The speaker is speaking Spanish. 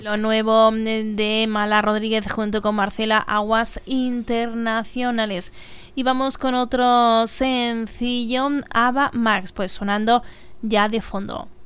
Lo nuevo de Mala Rodríguez junto con Marcela, Aguas Internacionales. Y vamos con otro sencillo, Ava Max, pues sonando ya de fondo.